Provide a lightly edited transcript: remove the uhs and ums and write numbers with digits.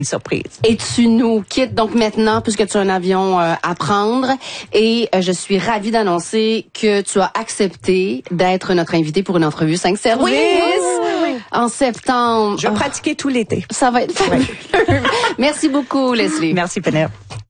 une surprise. Et tu nous quittes donc maintenant, puisque tu as un avion à prendre. Et je suis ravie d'annoncer que tu as accepté d'être notre invité pour une entrevue 5 services. Oui. En septembre. Je vais pratiquer tout l'été. Ça va être fabuleux. Merci beaucoup, Leslie. Merci, Pénélope.